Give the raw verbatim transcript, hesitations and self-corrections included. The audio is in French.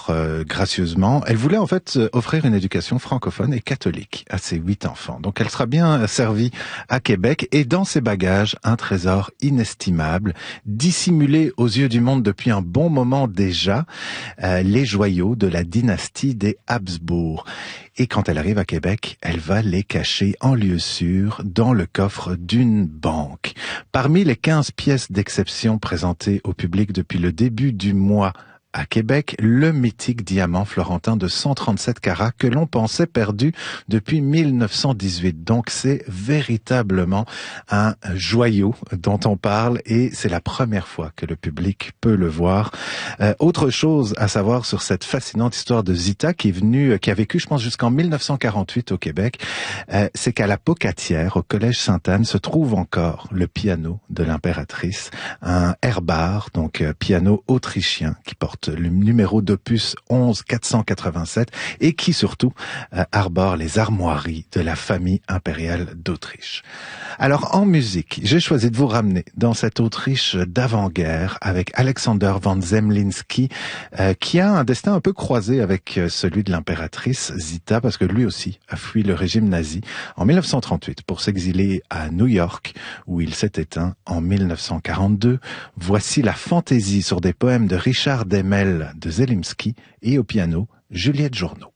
fort euh, gracieusement. Elle voulait en fait offrir une éducation francophone et catholique à ses huit enfants. Donc elle sera bien servie à Québec et dans ses bagages, un trésor inestimable, dissimulé aux yeux du monde depuis un bon moment déjà, euh, les joyaux de la dynastie des Habsbourg. Et quand elle arrive à Québec, elle va les cacher en lieu sûr dans le coffre d'une banque. Parmi les quinze pièces d'exception présentées au public depuis le début du mois à Québec, le mythique diamant florentin de cent trente-sept carats que l'on pensait perdu depuis mille neuf cent dix-huit. Donc c'est véritablement un joyau dont on parle et c'est la première fois que le public peut le voir. Euh, autre chose à savoir sur cette fascinante histoire de Zita qui est venue, qui a vécu je pense jusqu'en mille neuf cent quarante-huit au Québec, euh, c'est qu'à la Pocatière, au Collège Sainte-Anne, se trouve encore le piano de l'impératrice, un Herbart, donc euh, piano autrichien qui porte le numéro d'opus onze quatre cent quatre-vingt-sept et qui surtout euh, arbore les armoiries de la famille impériale d'Autriche. Alors en musique, j'ai choisi de vous ramener dans cette Autriche d'avant-guerre avec Alexander von Zemlinsky euh, qui a un destin un peu croisé avec celui de l'impératrice Zita parce que lui aussi a fui le régime nazi en mille neuf cent trente-huit pour s'exiler à New York où il s'est éteint en mille neuf cent quarante-deux. Voici la fantaisie sur des poèmes de Richard Demel de Zelimsky et au piano Juliette Journeau.